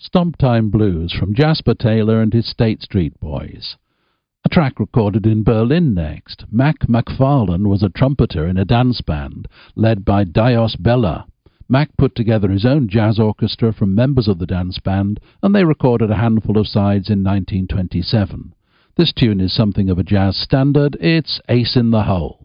Stomp Time Blues from Jasper Taylor and his State Street Boys. A track recorded in Berlin next. Mac McFarlane was a trumpeter in a dance band led by Dios Bella. Mac put together his own jazz orchestra from members of the dance band, and they recorded a handful of sides in 1927. This tune is something of a jazz standard. It's Ace in the Hole.